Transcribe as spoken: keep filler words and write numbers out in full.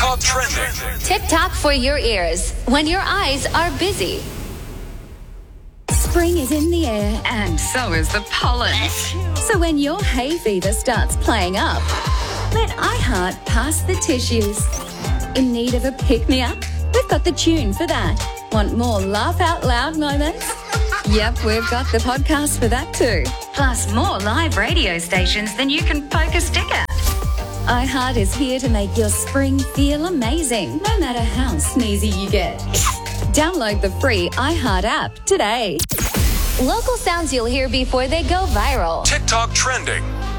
TikTok trending. TikTok for your ears when your eyes are busy. Spring is in the air, And so is the pollen. so when your hay fever starts playing up, let iHeart pass the tissues. In need of a pick-me-up? We've got the tune for that. Want more laugh out loud moments? Yep, we've got the podcast for that too. Plus more live radio stations than you can poke a stick at. iHeart is here to make your spring feel amazing, no matter how sneezy you get. Download the free iHeart app today. Local sounds you'll hear before they go viral. TikTok trending.